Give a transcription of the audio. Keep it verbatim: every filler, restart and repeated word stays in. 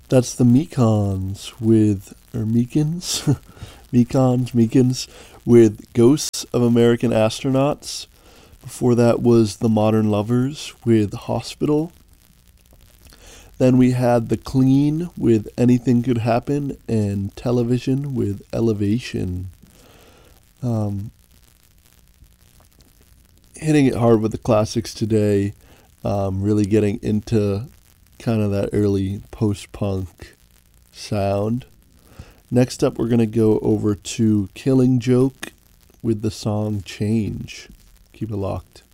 That's the Mekons with, or Mekons? Mekons, Mekons with Ghosts of American Astronauts. Before that was The Modern Lovers with Hospital. Then we had The Clean with Anything Could Happen and Television with Elevation. Um, hitting it hard with the classics today, um, really getting into kind of that early post-punk sound. Next up, we're going to go over to Killing Joke with the song Change. Keep it locked.